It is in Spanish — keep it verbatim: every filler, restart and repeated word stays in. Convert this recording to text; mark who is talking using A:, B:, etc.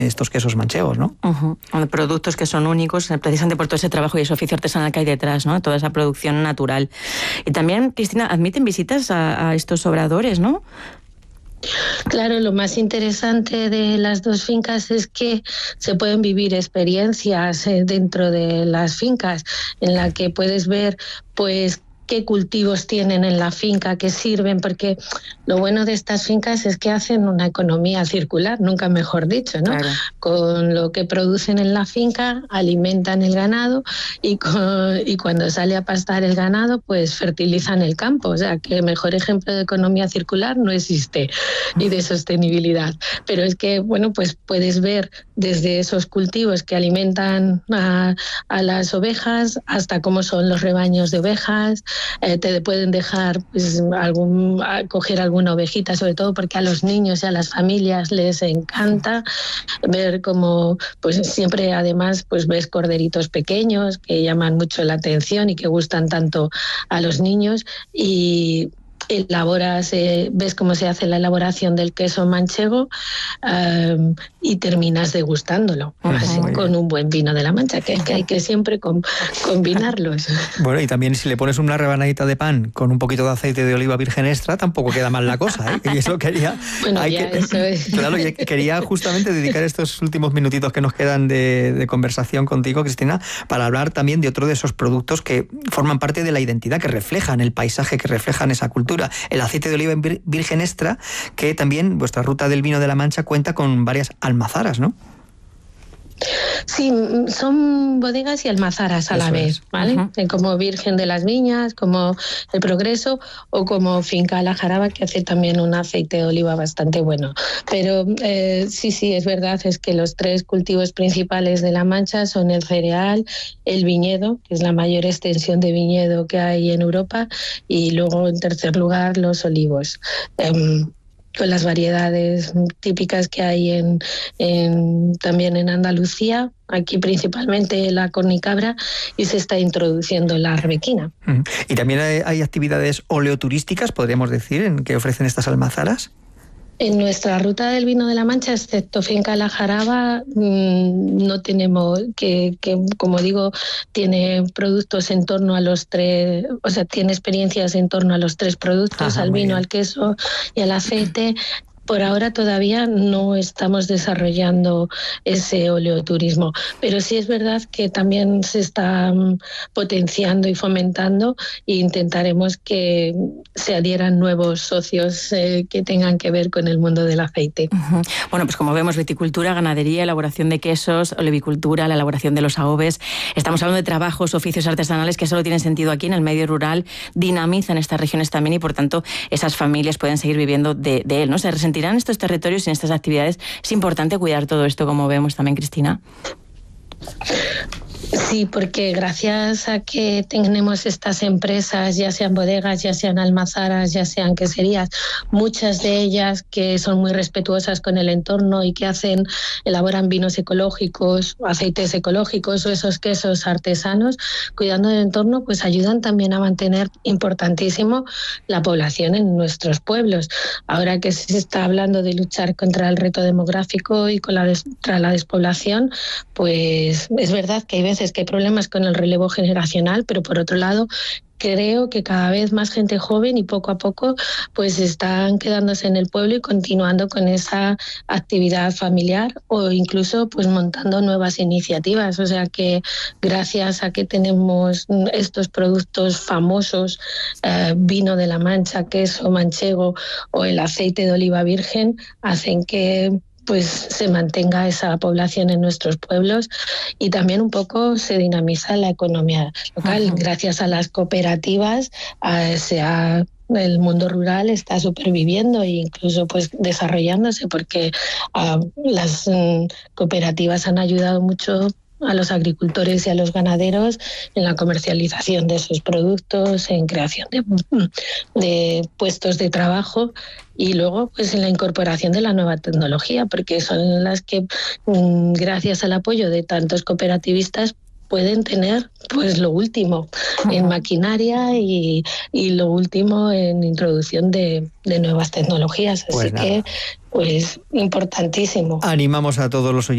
A: estos quesos manchegos, ¿no?
B: Uh-huh. Productos que son únicos, precisamente por todo ese trabajo y ese oficio artesanal que hay detrás, ¿no? Toda esa producción natural. Y también, Cristina, admiten visitas a, a estos obradores, ¿no?
C: Claro, lo más interesante de las dos fincas es que se pueden vivir experiencias dentro de las fincas, en la que puedes ver, pues, qué cultivos tienen en la finca, qué sirven, porque lo bueno de estas fincas es que hacen una economía circular, nunca mejor dicho, ¿no?
B: Claro.
C: Con lo que producen en la finca, alimentan el ganado y, con, y cuando sale a pastar el ganado, pues fertilizan el campo. O sea, que mejor ejemplo de economía circular no existe y de sostenibilidad. Pero es que, bueno, pues puedes ver desde esos cultivos que alimentan a, a las ovejas hasta cómo son los rebaños de ovejas. Eh, te pueden dejar pues, algún, coger alguna ovejita, sobre todo porque a los niños y a las familias les encanta ver cómo pues siempre además pues ves corderitos pequeños que llaman mucho la atención y que gustan tanto a los niños, y elaboras, eh, ves cómo se hace la elaboración del queso manchego um, y terminas degustándolo, uh-huh. así, con un buen vino de la Mancha, que, que hay que siempre com- combinarlos.
A: Bueno, y también si le pones una rebanadita de pan con un poquito de aceite de oliva virgen extra, tampoco queda mal la cosa, ¿eh? Y eso quería...
C: Bueno,
A: hay
C: ya
A: que,
C: eso es.
A: Claro, y quería justamente dedicar estos últimos minutitos que nos quedan de, de conversación contigo, Cristina, para hablar también de otro de esos productos que forman parte de la identidad, que reflejan el paisaje, que reflejan esa cultura. El aceite de oliva virgen extra, que también vuestra ruta del vino de la Mancha cuenta con varias almazaras, ¿no?
C: Sí, son bodegas y almazaras a Eso la vez, ¿vale? Uh-huh. Como Virgen de las Viñas, como El Progreso o como Finca La Jaraba, que hace también un aceite de oliva bastante bueno. Pero eh, sí, sí, es verdad, es que los tres cultivos principales de La Mancha son el cereal, el viñedo, que es la mayor extensión de viñedo que hay en Europa, y luego, en tercer lugar, los olivos. Um, con las variedades típicas que hay en, en también en Andalucía, aquí principalmente la cornicabra, y se está introduciendo la arbequina.
A: ¿Y también hay, hay actividades oleoturísticas, podríamos decir, en que ofrecen estas almazaras?
C: En nuestra ruta del vino de la Mancha, excepto Finca La Jaraba, no tenemos, que, que como digo, tiene productos en torno a los tres, o sea, tiene experiencias en torno a los tres productos, Ajá, al vino, al queso y al aceite. Por ahora todavía no estamos desarrollando ese oleoturismo, pero sí es verdad que también se está potenciando y fomentando, e intentaremos que se adhieran nuevos socios eh, que tengan que ver con el mundo del aceite.
B: Uh-huh. Bueno, pues como vemos, viticultura, ganadería, elaboración de quesos, olevicultura, la elaboración de los ahobes. Estamos hablando de trabajos, oficios artesanales que solo tienen sentido aquí en el medio rural, dinamizan estas regiones también y, por tanto, esas familias pueden seguir viviendo de, de él, ¿no? Se resentirán estos territorios y en estas actividades. Es importante cuidar todo esto, como vemos también, Cristina.
C: Sí, porque gracias a que tenemos estas empresas, ya sean bodegas, ya sean almazaras, ya sean queserías, muchas de ellas que son muy respetuosas con el entorno y que hacen, elaboran vinos ecológicos, aceites ecológicos o esos quesos artesanos, cuidando del entorno, pues ayudan también a mantener importantísimo la población en nuestros pueblos. Ahora que se está hablando de luchar contra el reto demográfico y contra la, la despoblación, pues es verdad que hay veces que hay problemas con el relevo generacional, pero por otro lado creo que cada vez más gente joven y poco a poco pues están quedándose en el pueblo y continuando con esa actividad familiar o incluso pues montando nuevas iniciativas. O sea que gracias a que tenemos estos productos famosos, eh, vino de la Mancha, queso manchego o el aceite de oliva virgen, hacen que pues se mantenga esa población en nuestros pueblos y también un poco se dinamiza la economía local. Uh-huh. Gracias a las cooperativas eh, se ha el mundo rural está superviviendo e incluso pues desarrollándose porque uh, las um, cooperativas han ayudado mucho a los agricultores y a los ganaderos en la comercialización de sus productos, en creación de, de puestos de trabajo y luego pues en la incorporación de la nueva tecnología, porque son las que, gracias al apoyo de tantos cooperativistas, pueden tener pues lo último uh-huh. en maquinaria y, y lo último en introducción de, de nuevas tecnologías. Así pues que, pues, importantísimo.
A: Animamos a todos los oyentes